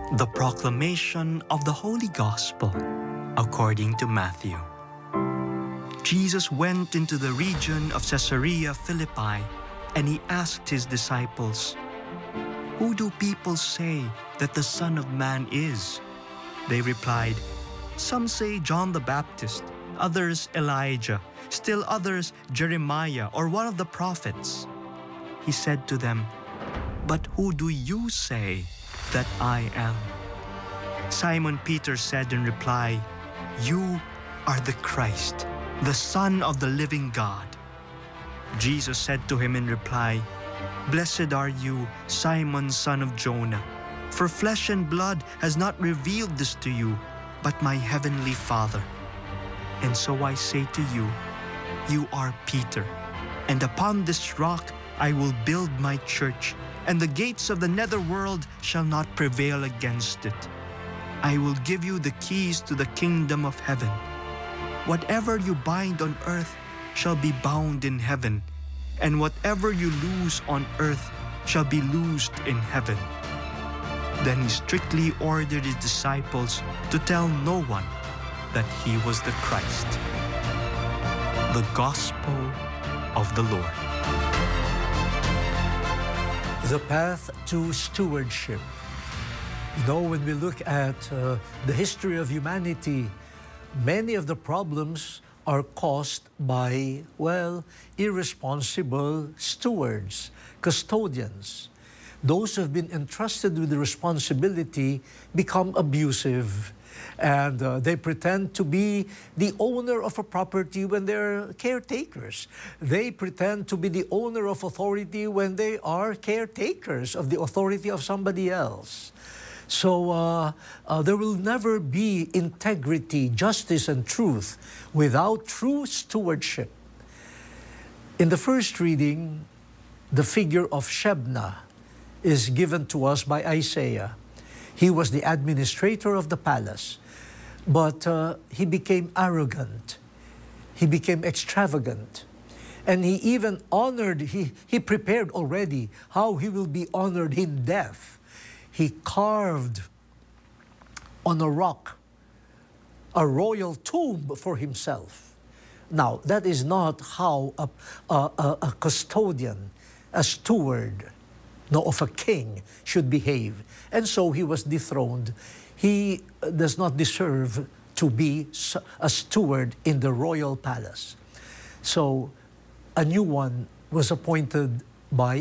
The proclamation of the Holy Gospel according to Matthew. Jesus went into the region of Caesarea Philippi, and he asked his disciples, "Who do people say that the Son of Man is?" They replied, "Some say John the Baptist, others Elijah, still others Jeremiah or one of the prophets." He said to them, "But who do you say that I am?" Simon Peter said in reply, "You are the Christ, the Son of the living God." Jesus said to him in reply, "Blessed are you, Simon, son of Jonah, for flesh and blood has not revealed this to you, but my heavenly Father. And so I say to you, you are Peter, and upon this rock I will build my church, and the gates of the netherworld shall not prevail against it. I will give you the keys to the kingdom of heaven. Whatever you bind on earth shall be bound in heaven, and whatever you loose on earth shall be loosed in heaven." Then he strictly ordered his disciples to tell no one that he was the Christ. The Gospel of the Lord. The path to stewardship. You know, when we look at the history of humanity, many of the problems are caused by, irresponsible stewards, custodians. Those who have been entrusted with the responsibility become abusive, and they pretend to be the owner of a property when they're caretakers. They pretend to be the owner of authority when they are caretakers of the authority of somebody else. So there will never be integrity, justice, and truth without true stewardship. In the first reading, the figure of Shebna is given to us by Isaiah. He was the administrator of the palace, but he became arrogant. He became extravagant. And he even honored, he prepared already how he will be honored in death. He carved on a rock a royal tomb for himself. Now, that is not how a custodian, a steward, of a king should behave. And so he was dethroned. He does not deserve to be a steward in the royal palace. So a new one was appointed by